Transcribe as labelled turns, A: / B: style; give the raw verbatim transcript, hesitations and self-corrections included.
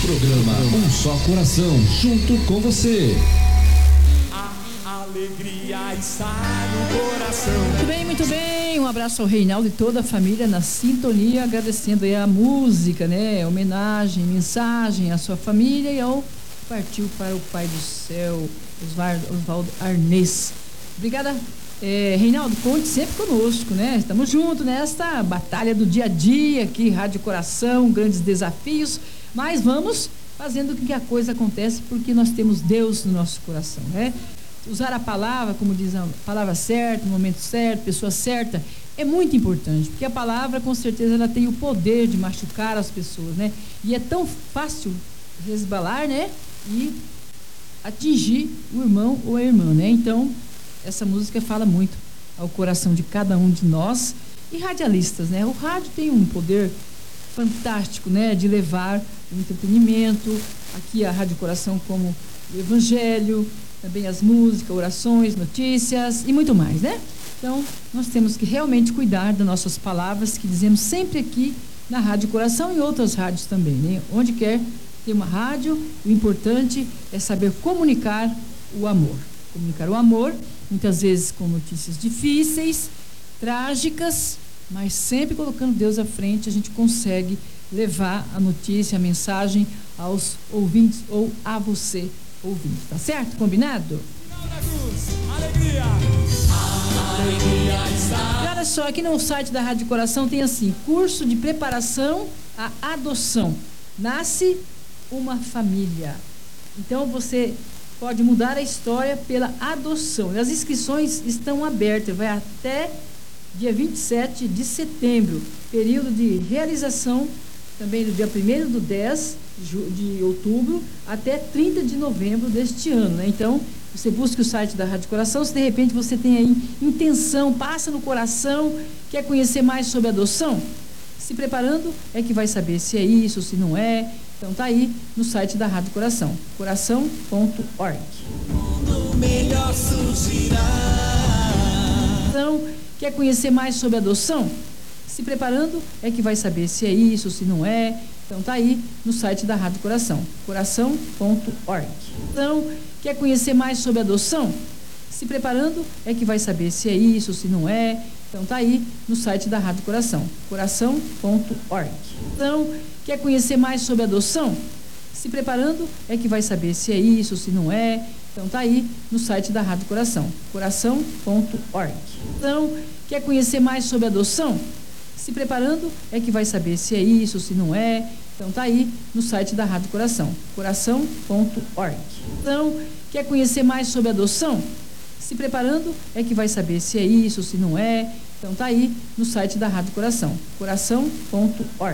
A: Programa Um Só Coração, junto com você.
B: A alegria está no coração.
C: Muito bem, muito bem. Um abraço ao Reinaldo e toda a família na sintonia, agradecendo aí a música, né? Homenagem, mensagem à sua família e ao Partiu para o Pai do Céu, Osvaldo Arnês. Obrigada, é, Reinaldo, conte sempre conosco, né? Estamos juntos nesta batalha do dia a dia aqui, Rádio Coração, grandes desafios, mas vamos fazendo com que a coisa aconteça, porque nós temos Deus no nosso coração, né? Usar a palavra, como diz a palavra certa, no momento certo, pessoa certa, é muito importante, porque a palavra, com certeza, ela tem o poder de machucar as pessoas, né? E é tão fácil resbalar, né? E atingir o irmão ou a irmã, né? Então, essa música fala muito ao coração de cada um de nós e radialistas, né? O rádio tem um poder fantástico, né? De levar o entretenimento, aqui a Rádio Coração como o Evangelho, também as músicas, orações, notícias e muito mais, né? Então, nós temos que realmente cuidar das nossas palavras que dizemos sempre aqui na Rádio Coração e outras rádios também, né? Onde quer ter uma rádio, o importante é saber comunicar o amor. Comunicar o amor, muitas vezes com notícias difíceis, trágicas, mas sempre colocando Deus à frente, a gente consegue levar a notícia, a mensagem aos ouvintes ou a você, ouvinte. Tá certo? Combinado?
B: Alegria. Alegria está.
C: E olha só, aqui no site da Rádio Coração tem assim: curso de preparação à adoção. Nasce uma família. Então você pode mudar a história pela adoção. As inscrições estão abertas, vai até dia vinte e sete de setembro, período de realização também do dia primeiro do dez de outubro até trinta de novembro deste ano, né? Então, você busca o site da Rádio Coração, se de repente você tem aí intenção, passa no coração, quer conhecer mais sobre adoção, se preparando é que vai saber se é isso, se não é. Então tá aí no site da Rádio Coração, coração ponto org.
B: O melhor surgirá.
C: Então, quer conhecer mais sobre adoção? Se preparando é que vai saber se é isso, se não é. Então tá aí no site da Rádio Coração, coração ponto org. Então, quer conhecer mais sobre adoção? Se preparando é que vai saber se é isso, se não é. Então tá aí no site da Rádio Coração, coração ponto org. Então, quer conhecer mais sobre adoção? Se preparando é que vai saber se é isso, se não é. Então tá aí no site da Rádio Coração, coração ponto org. Então, quer conhecer mais sobre adoção? Se preparando é que vai saber se é isso, se não é. Então tá aí no site da Rádio Coração, coração ponto org. Então, quer conhecer mais sobre adoção? Se preparando é que vai saber se é isso, se não é. Então tá aí no site da Rádio Coração, coração ponto org.